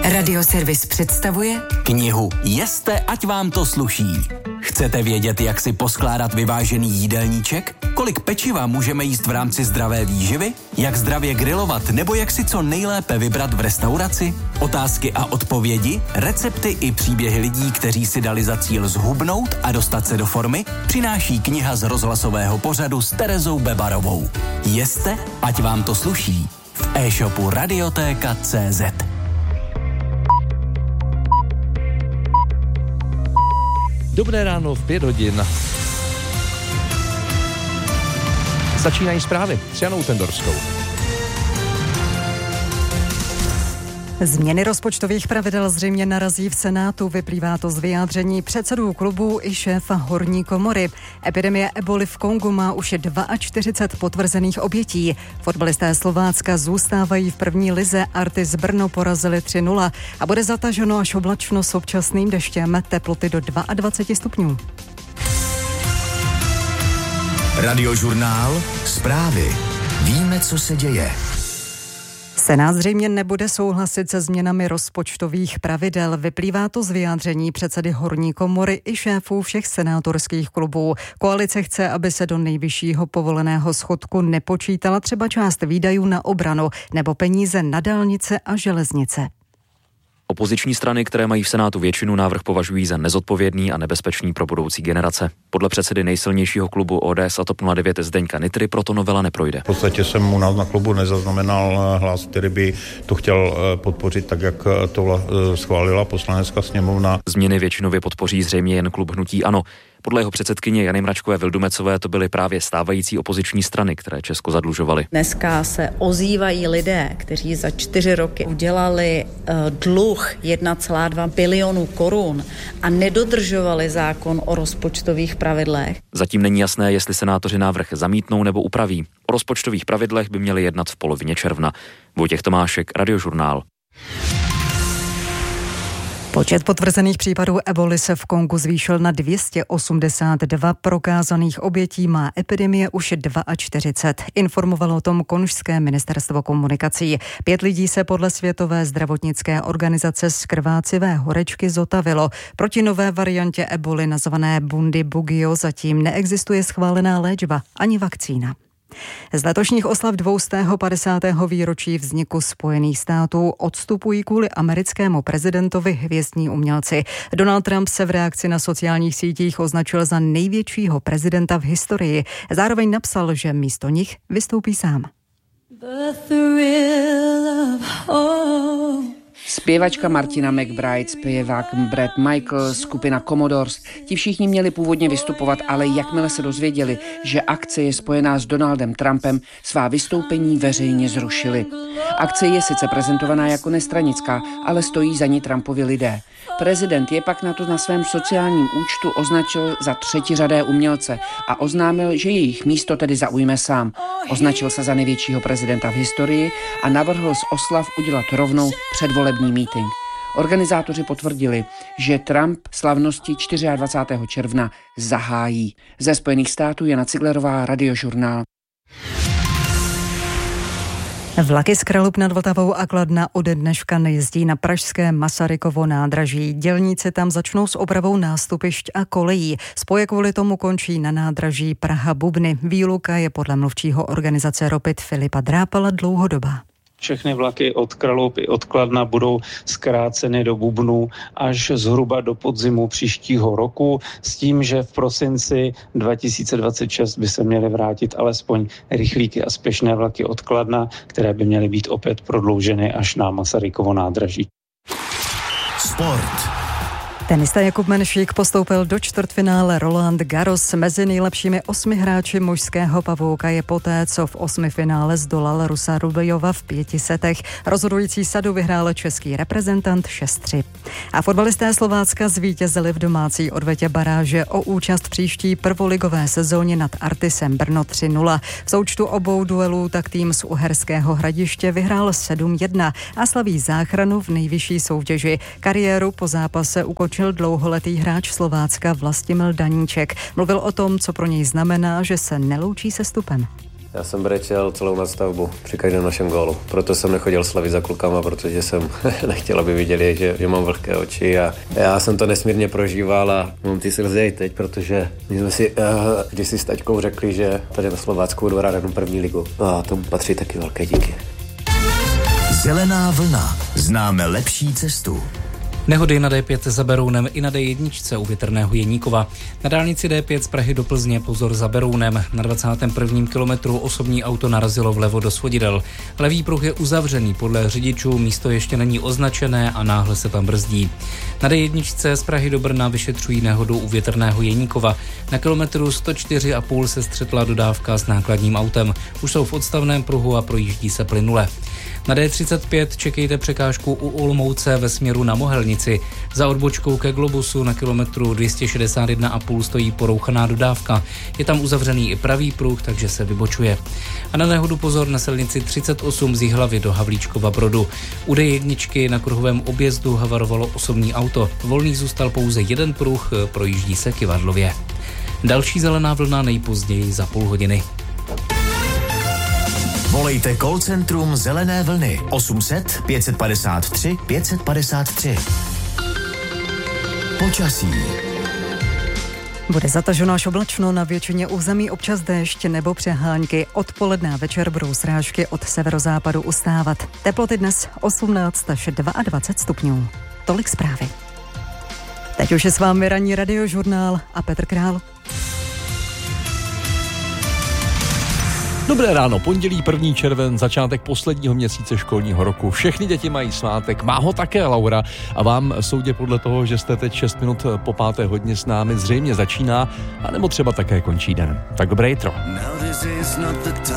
Radioservis představuje knihu Jeste, ať vám to sluší. Chcete vědět, jak si poskládat vyvážený jídelníček? Kolik pečiva můžeme jíst v rámci zdravé výživy? Jak zdravě grilovat nebo jak si co nejlépe vybrat v restauraci? Otázky a odpovědi, recepty i příběhy lidí, kteří si dali za cíl zhubnout a dostat se do formy, přináší kniha z rozhlasového pořadu s Terezou Bebarovou. Jeste, ať vám to sluší. V e-shopu Radiotéka.cz. Dobré ráno v 5 hodin. Začínají zprávy s Janou Tendorskou. Změny rozpočtových pravidel zřejmě narazí v Senátu. Vyplývá to z vyjádření předsedů klubů i šéfa horní komory. Epidemie eboli v Kongu má už 42 potvrzených obětí. Fotbalisté Slovácka zůstávají v první lize. Artis Brno porazili 3-0 a bude zataženo až oblačno s občasným deštěm, teploty do 22 stupňů. Radiožurnál, zprávy. Víme, co se děje. Senát zřejmě nebude souhlasit se změnami rozpočtových pravidel. Vyplývá to z vyjádření předsedy horní komory i šéfů všech senátorských klubů. Koalice chce, aby se do nejvyššího povoleného schodku nepočítala třeba část výdajů na obranu nebo peníze na dálnice a železnice. Opoziční strany, které mají v Senátu většinu, návrh považují za nezodpovědný a nebezpečný pro budoucí generace. Podle předsedy nejsilnějšího klubu ODS a TOP 09 Zdeňka Nytry proto novela neprojde. V podstatě jsem mu na klubu nezaznamenal hlas, který by to chtěl podpořit tak, jak to schválila Poslanecká sněmovna. Změny většinově podpoří zřejmě jen klub hnutí ANO. Podle jeho předsedkyně Jany Mračkové Vildumecové to byly právě stávající opoziční strany, které Česko zadlužovaly. Dneska se ozývají lidé, kteří za 4 roky udělali dluh 1,2 bilionu korun a nedodržovali zákon o rozpočtových pravidlech. Zatím není jasné, jestli senátoři návrh zamítnou nebo upraví. O rozpočtových pravidlech by měli jednat v polovině června. Vojtěch Tomášek, Radiožurnál. Počet potvrzených případů eboli se v Kongu zvýšil na 282. Prokázaných obětí má epidemie už 42. Informovalo o tom konžské ministerstvo komunikací. 5 lidí se podle Světové zdravotnické organizace z krvácivé horečky zotavilo. Proti nové variantě eboli nazvané Bundibugyo zatím neexistuje schválená léčba ani vakcína. Z letošních oslav 250. výročí vzniku Spojených států odstupují kvůli americkému prezidentovi hvězdní umělci. Donald Trump se v reakci na sociálních sítích označil za největšího prezidenta v historii. Zároveň napsal, že místo nich vystoupí sám. Zpěvačka Martina McBride, zpěvák Bret Michael, skupina Commodores, ti všichni měli původně vystupovat, ale jakmile se dozvěděli, že akce je spojená s Donaldem Trumpem, svá vystoupení veřejně zrušili. Akce je sice prezentovaná jako nestranická, ale stojí za ní Trumpovi lidé. Prezident je pak na to na svém sociálním účtu označil za třetiřadé umělce a oznámil, že jejich místo tedy zaujme sám. Označil se za největšího prezidenta v historii a navrhl z oslav udělat rovnou předvolební mítink. Organizátoři potvrdili, že Trump slavnosti 24. června zahájí. Ze Spojených států Jana Ciglerová, Radiožurnál. Vlaky z Kralup nad Vltavou a Kladna ode dneška nejezdí na pražské Masarykovo nádraží. Dělníci tam začnou s opravou nástupišť a kolejí. Spoje kvůli tomu končí na nádraží Praha-Bubny. Výluka je podle mluvčího organizace Ropit Filipa Drápala dlouhodobá. Všechny vlaky od Kralup i od Kladna budou zkráceny do Bubnu až zhruba do podzimu příštího roku s tím, že v prosinci 2026 by se měly vrátit alespoň rychlíky a spěšné vlaky od Kladna, které by měly být opět prodlouženy až na Masarykovo nádraží. Sport. Tenista Jakub Menšík postoupil do čtvrtfinále Roland Garros. Mezi nejlepšími 8 hráči mužského pavouka je poté, co v 8 finále zdolal Rusa Rubejova v 5 setech. Rozhodující sadu vyhrál český reprezentant 6-3. A fotbalisté Slovácka zvítězili v domácí odvetě baráže o účast v příští prvoligové sezóně nad Artisem Brno 3-0. V součtu obou duelů tak tým z Uherského Hradiště vyhrál 7-1 a slaví záchranu v nejvyšší soutěži. Kariéru po zápase ukončil dlouholetý hráč Slovácka Vlastimil Daníček. Mluvil o tom, co pro něj znamená, že se neloučí se stupem. Já jsem brečel celou nadstavbu při každém našem gólu. Proto jsem nechodil slavit za klukama, protože jsem nechtěl, aby viděli, že mám vlhké oči a já jsem to nesmírně prožíval a mám ty slzy i teď, protože my jsme si když si s taťkou řekli, že tady na Slovácku budu hrát jenom první ligu. A tomu patří taky velké díky. Zelená vlna. Známe lepší cestu. Nehody na D5 za Berounem i na D1 u Větrného Jeníkova. Na dálnici D5 z Prahy do Plzně pozor za Berounem. Na 21. kilometru osobní auto narazilo vlevo do svodidel. Levý pruh je uzavřený, podle řidičů místo ještě není označené a náhle se tam brzdí. Na D1 z Prahy do Brna vyšetřují nehodu u Větrného Jeníkova. Na kilometru 104,5 se střetla dodávka s nákladním autem. Už jsou v odstavném pruhu a projíždí se plynule. Na D35 čekejte překážku u Olomouce ve směru na Mohelnici. Za odbočkou ke Globusu na kilometru 261,5 stojí porouchaná dodávka. Je tam uzavřený i pravý pruh, takže se vybočuje. A na nehodu pozor na silnici 38 z Jihlavy do Havlíčkova Brodu. U D1 na kruhovém objezdu havarovalo osobní auto. Volný zůstal pouze jeden pruh, projíždí se Kyvadlově. Další zelená vlna nejpozději za půl hodiny. Volejte call centrum Zelené vlny 800 553 553. Počasí. Bude zataženo až oblačno, na většině území občas déšť nebo přehánky. Odpoledne a večer budou srážky od severozápadu ustávat. Teploty dnes 18 až 22 stupňů. Tolik zprávy. Teď už je s vámi ranní radiožurnál a Petr Král. Dobré ráno, pondělí 1. červen, začátek posledního měsíce školního roku. Všechny děti mají svátek, má ho také Laura a vám soudě podle toho, že jste teď 6 minut po 5. hodině s námi, zřejmě začíná, anebo třeba také končí den. Tak dobré jitro.